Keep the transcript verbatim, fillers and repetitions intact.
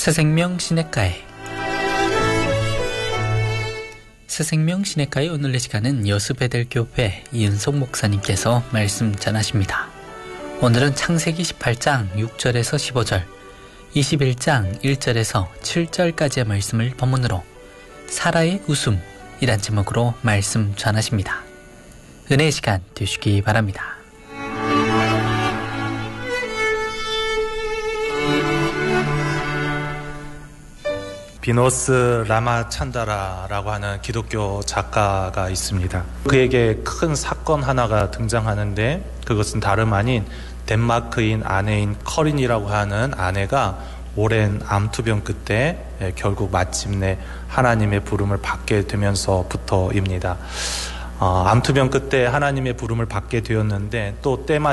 새생명 시냇가에 새생명 시냇가에 오늘의 시간은 여수베델교회 이은석 목사님께서 말씀 전하십니다. 오늘은 창세기 십팔 장 육 절에서 십오 절, 이십일 장 일 절에서 칠 절까지의 말씀을 본문으로 사라의 웃음이란 제목으로 말씀 전하십니다. 은혜의 시간 되시기 바랍니다. 비노스 라마찬다라라고 하는 기독교 작가가 있습니다. 그에게 큰 사건 하나가 등장하는데 그것은 다름 아닌 덴마크인 아내인 커린이라고 하는 아내가 오랜 암투병 끝에 결국 마침내 하나님의 부름을 받게 되면서부터입니다. 어, 암투병 끝에 하나님의 부름을 받게 되었는데 또 때마침